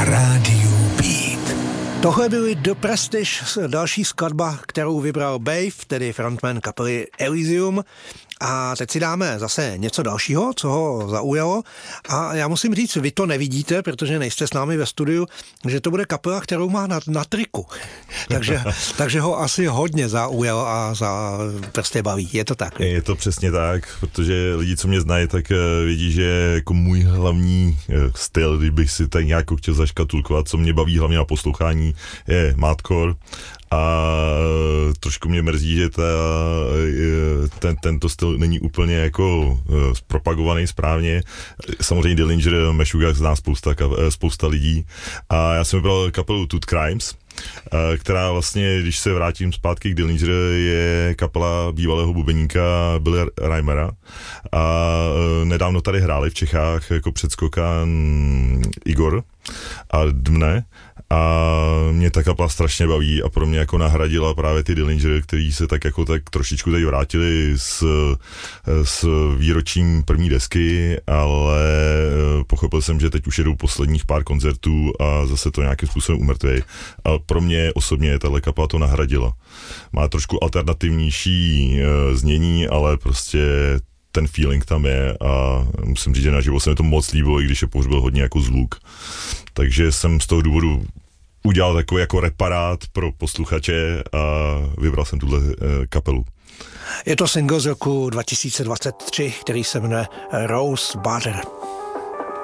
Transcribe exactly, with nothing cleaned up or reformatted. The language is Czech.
rádiu Beat. Tohle byly The Prestige, další skladba, kterou vybral Bave, tedy frontman kapely Elysium. A teď si dáme zase něco dalšího, co ho zaujalo. A já musím říct, vy to nevidíte, protože nejste s námi ve studiu, že to bude kapela, kterou má na, na triku. takže, takže ho asi hodně zaujalo a za, prostě baví. Je to tak? Je to přesně tak, protože lidi, co mě znají, tak vidí, že jako můj hlavní styl, kdybych si tak nějak chtěl zaškatulkovat, co mě baví hlavně na poslouchání, je mathcore. A trošku mě mrzí, že ta, ten, tento styl není úplně jako propagovaný správně. Samozřejmě Dillinger, Meshuggah zná spousta, spousta lidí. A já jsem vybral kapelu Tooth Crimes, která vlastně, když se vrátím zpátky k Dillinger, je kapela bývalého bubeníka Billy Reimera. A nedávno tady hráli v Čechách jako předskokan Igor a Dmne. A mě ta kapela strašně baví a pro mě jako nahradila právě ty Dillinger, který se tak jako tak trošičku teď vrátili s, s výročím první desky, ale pochopil jsem, že teď už jedou posledních pár koncertů a zase to nějakým způsobem umrtvej. A pro mě osobně tahle kapela to nahradila. Má trošku alternativnější znění, ale prostě ten feeling tam je a musím říct, že naživo se mi to moc líbilo, i když je pohřbil hodně jako zvuk. Takže jsem z toho důvodu udělal takový jako reparát pro posluchače a vybral jsem tuhle kapelu. Je to single z roku dva tisíce dvacet tři, který se jmenuje Rose Butter.